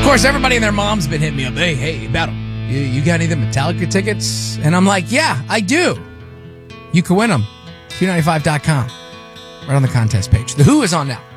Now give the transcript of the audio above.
course, everybody and their mom's been hitting me up. Hey, Battle, you got any of the Metallica tickets? And I'm like, yeah, I do. You can win them. Q95.com. Right on the contest page. The Who is on now.